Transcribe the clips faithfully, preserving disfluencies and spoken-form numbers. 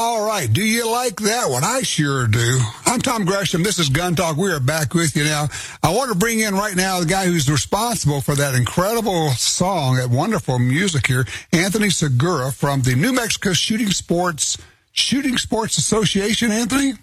All right. Do you like that one? I sure do. I'm Tom Gresham. This is Gun Talk. We are back with you now. I want to bring in right now the guy who's responsible for that incredible song, that wonderful music here, Anthony Segura from the New Mexico Shooting Sports Shooting Sports Association. Anthony?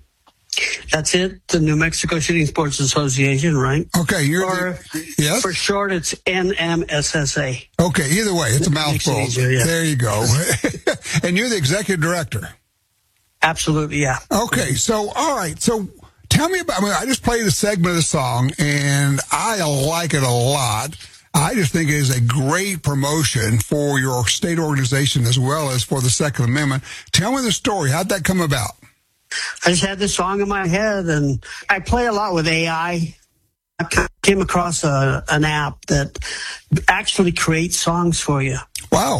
That's it, the New Mexico Shooting Sports Association, right? Okay, you're or, the, yes? For short, it's N M S S A. Okay, either way, it's a mouthful. It easier, yeah. There you go. And you're the executive director. Absolutely, yeah. Okay, so, all right, so tell me about, I mean, I just played a segment of the song, and I like it a lot. I just think it is a great promotion for your state organization as well as for the Second Amendment. Tell me the story. How'd that come about? I just had this song in my head, and I play a lot with A I. I came across a, an app that actually creates songs for you. Wow.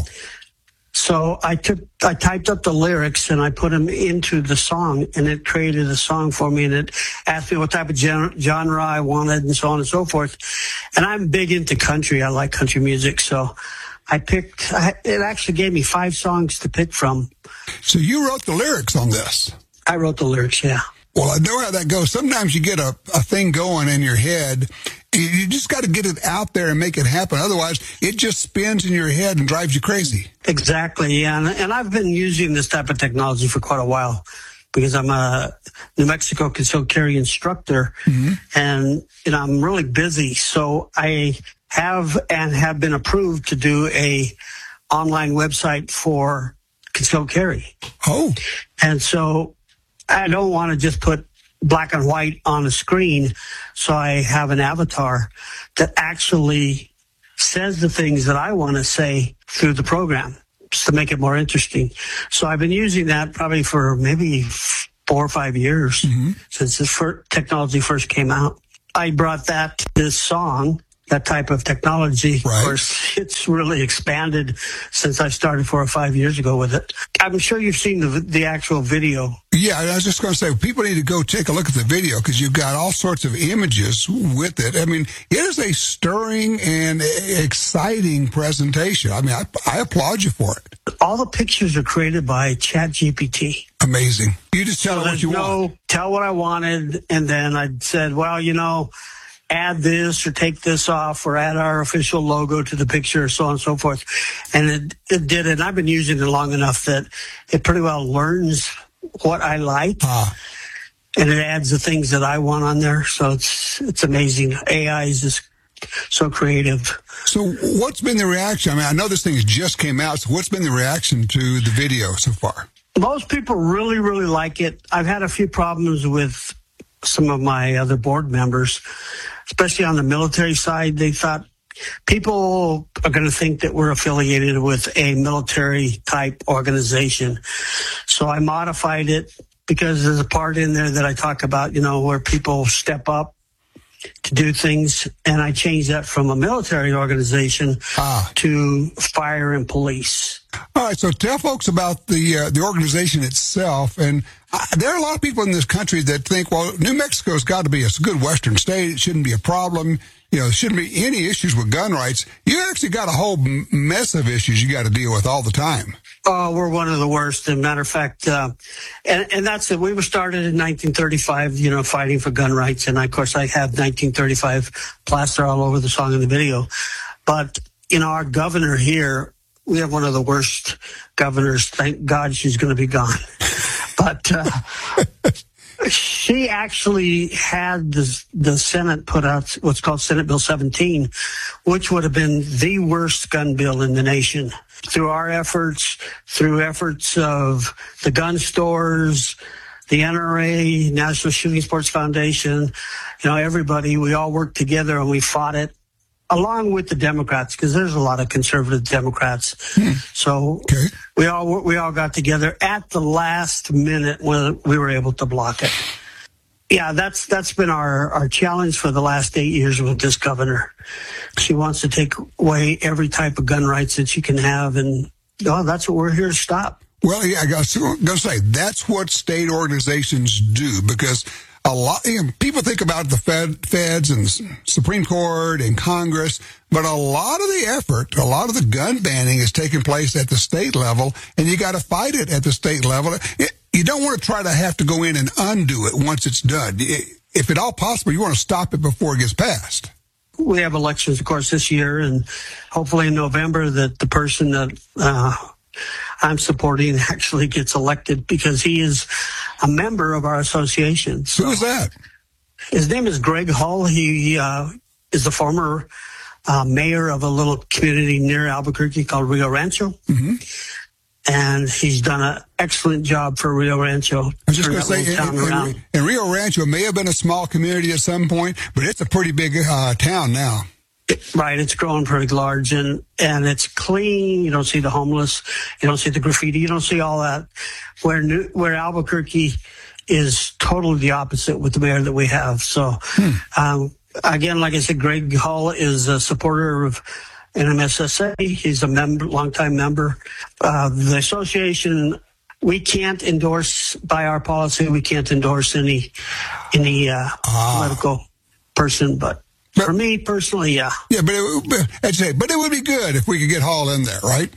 So I took, I typed up the lyrics and I put them into the song, and it created a song for me, and it asked me what type of gen- genre I wanted and so on and so forth. And I'm big into country. I like country music. So I picked, I, it actually gave me five songs to pick from. So you wrote the lyrics on this? I wrote the lyrics, yeah. Well, I know how that goes. Sometimes you get a, a thing going in your head. You just got to get it out there and make it happen. Otherwise, it just spins in your head and drives you crazy. Exactly, yeah. And, and I've been using this type of technology for quite a while because I'm a New Mexico concealed carry instructor, mm-hmm. and you know I'm really busy. So I have and have been approved to do a online website for concealed carry. Oh. And so I don't want to just put black and white on a screen, so I have an avatar that actually says the things that I want to say through the program, just to make it more interesting. So I've been using that probably for maybe four or five years, mm-hmm. since this first technology first came out. I brought that to this song, that type of technology. Right. Of course, it's really expanded since I started four or five years ago with it. I'm sure you've seen the the actual video. Yeah, I was just going to say, people need to go take a look at the video because you've got all sorts of images with it. I mean, it is a stirring and exciting presentation. I mean, I, I applaud you for it. All the pictures are created by ChatGPT. Amazing. You just tell so it what you no, want. Tell what I wanted, and then I said, well, you know, add this or take this off or add our official logo to the picture, so on and so forth. And it, it did it. And I've been using it long enough that it pretty well learns what I like. Ah. And it adds the things that I want on there. So it's it's amazing. A I is just so creative. So what's been the reaction? I mean, I know this thing just came out. So what's been the reaction to the video so far? Most people really, really like it. I've had a few problems with some of my other board members, especially on the military side. They thought people are going to think that we're affiliated with a military type organization. So I modified it because there's a part in there that I talk about, you know, where people step up to do things. And I changed that from a military organization ah. to fire and police. All right, so tell folks about the uh, the organization itself. And uh, there are a lot of people in this country that think, well, New Mexico's got to be a good Western state. It shouldn't be a problem. You know, there shouldn't be any issues with gun rights. You actually got a whole mess of issues you got to deal with all the time. Oh, we're one of the worst. As a matter of fact, uh, and, and that's it. We were started in nineteen thirty-five, you know, fighting for gun rights. And, of course, I have nineteen thirty-five plaster all over the song and the video. But, you know, our governor here, we have one of the worst governors. Thank God she's going to be gone. But uh, she actually had the, the Senate put out what's called Senate Bill seventeen, which would have been the worst gun bill in the nation. Through our efforts, through efforts of the gun stores, the N R A, National Shooting Sports Foundation, you know, everybody, we all worked together and we fought it, along with the Democrats, because there's a lot of conservative Democrats. Hmm. So okay. we all we all got together at the last minute when we were able to block it. Yeah, that's that's been our, our challenge for the last eight years with this governor. She wants to take away every type of gun rights that you can have, and oh, that's what we're here to stop. Well, yeah, I was going to say, that's what state organizations do, because a lot, you know, people think about the Fed, feds and Supreme Court and Congress, but a lot of the effort, a lot of the gun banning is taking place at the state level, and you got to fight it at the state level. It, you don't want to try to have to go in and undo it once it's done. If at all possible, you want to stop it before it gets passed. We have elections, of course, this year, and hopefully in November that the person that uh, I'm supporting actually gets elected, because he is a member of our association. So who is that? His name is Greg Hull. He uh, is the former uh, mayor of a little community near Albuquerque called Rio Rancho. Mm-hmm. And he's done an excellent job for Rio Rancho. I was just going to say, and, and, and Rio Rancho may have been a small community at some point, but it's a pretty big uh, town now. Right, it's grown pretty large, and, and it's clean. You don't see the homeless, you don't see the graffiti, you don't see all that. Where New, where Albuquerque is totally the opposite with the mayor that we have. So, hmm. um, again, like I said, Greg Hull is a supporter of N M S S A. He's a member, longtime member of the association. We can't endorse, by our policy, we can't endorse any any uh, ah. political person, but, but for me personally, yeah. Yeah, but it, but, I'd say, but it would be good if we could get Hall in there, right?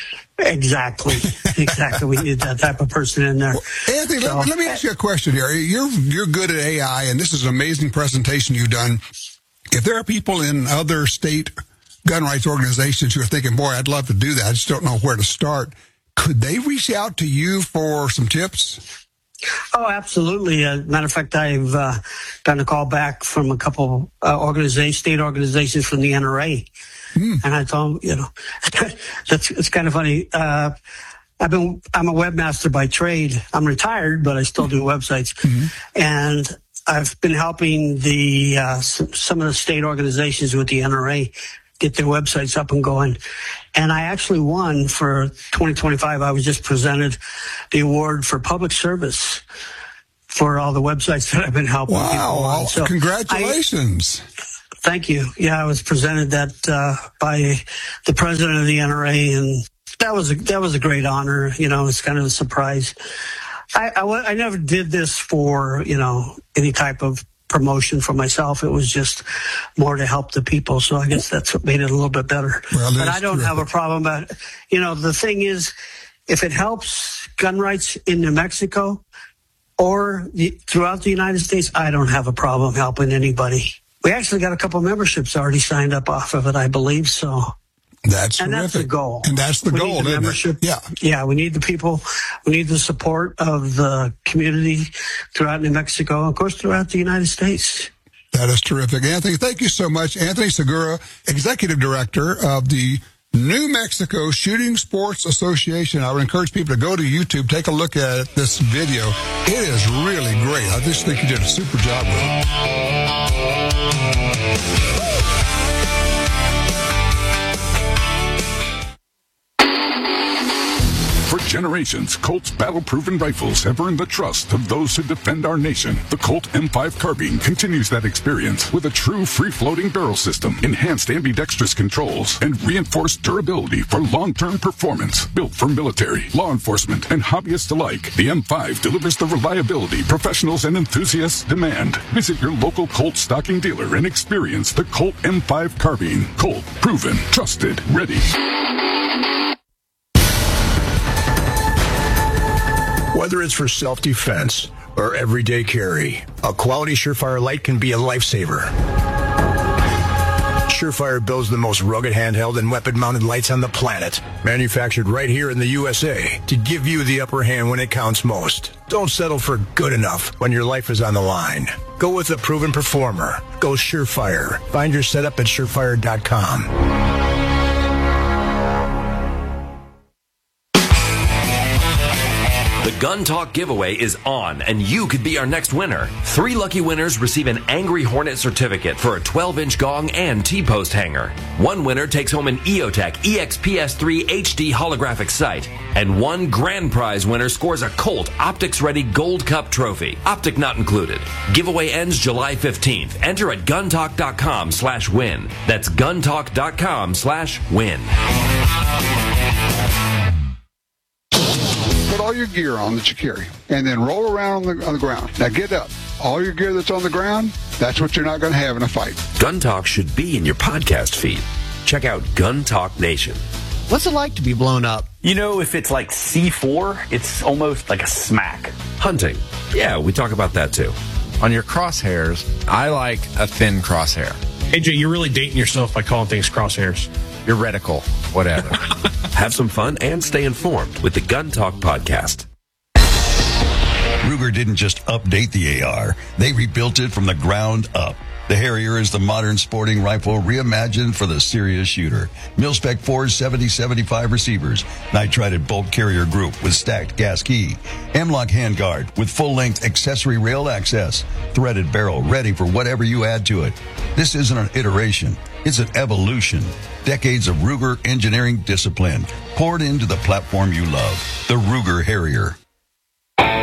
Exactly, exactly. We need that type of person in there. Well, Anthony, so, let, let me ask you a question here. You're you're good at A I, and this is an amazing presentation you've done. If there are people in other state gun rights organizations who are thinking, boy, I'd love to do that, I just don't know where to start, could they reach out to you for some tips? Oh, absolutely. As a matter of fact, I've uh, gotten a call back from a couple uh, organizations, state organizations from the N R A. Mm. And I told them, you know, that's it's kind of funny. Uh, I've been, I'm a webmaster by trade. I'm retired, but I still do websites. Mm-hmm. And I've been helping the uh, some, some of the state organizations with the N R A get their websites up and going. And I actually won for twenty twenty-five. I was just presented the award for public service for all the websites that I've been helping. Wow. So congratulations. I, thank you. Yeah, I was presented that uh, by the president of the N R A, and that was a, that was a great honor. You know, it's kind of a surprise. I, I, I never did this for, you know, any type of promotion for myself. It was just more to help the people. So I guess that's what made it a little bit better. Well, but I don't terrific. have a problem about it. You know, the thing is, if it helps gun rights in New Mexico or the, throughout the United States, I don't have a problem helping anybody. We actually got a couple memberships already signed up off of it, I believe. So that's and terrific. That's the goal. And that's the we goal, need the isn't membership. it? Yeah. Yeah, we need the people. We need the support of the community throughout New Mexico, and of course, throughout the United States. That is terrific. Anthony, thank you so much. Anthony Segura, Executive Director of the New Mexico Shooting Sports Association. I would encourage people to go to YouTube, take a look at this video. It is really great. I just think you did a super job with it. For generations, Colt's battle-proven rifles have earned the trust of those who defend our nation. The Colt M five carbine continues that experience with a true free-floating barrel system, enhanced ambidextrous controls, and reinforced durability for long-term performance. Built for military, law enforcement, and hobbyists alike, the M five delivers the reliability professionals and enthusiasts demand. Visit your local Colt stocking dealer and experience the Colt M five carbine. Colt, proven, trusted, ready. Whether it's for self-defense or everyday carry, a quality Surefire light can be a lifesaver. Surefire builds the most rugged handheld and weapon-mounted lights on the planet, manufactured right here in the U S A to give you the upper hand when it counts most. Don't settle for good enough when your life is on the line. Go with a proven performer. Go Surefire. Find your setup at surefire dot com. The Gun Talk giveaway is on, and you could be our next winner. Three lucky winners receive an Angry Hornet certificate for a twelve-inch gong and T-post hanger. One winner takes home an EOTech E X P S three H D holographic sight. And one grand prize winner scores a Colt Optics-ready Gold Cup trophy. Optic not included. Giveaway ends July fifteenth. Enter at guntalk.com slash win. That's guntalk.com slash win. Put all your gear on that you carry, and then roll around on the, on the ground. Now get up. All your gear that's on the ground, that's what you're not going to have in a fight. Gun Talk should be in your podcast feed. Check out Gun Talk Nation. What's it like to be blown up? You know, if it's like C four, it's almost like a smack. Hunting. Yeah, we talk about that too. On your crosshairs, I like a thin crosshair. A J, you're really dating yourself by calling things crosshairs. Your reticle, whatever. Have some fun and stay informed with the Gun Talk podcast. Ruger didn't just update the A R. They rebuilt it from the ground up. The Harrier is the modern sporting rifle reimagined for the serious shooter. Mil-spec four seventy seventy-five receivers, nitrided bolt carrier group with stacked gas key, M-LOK handguard with full-length accessory rail access, threaded barrel ready for whatever you add to it. This isn't an iteration. It's an evolution. Decades of Ruger engineering discipline poured into the platform you love. The Ruger Harrier.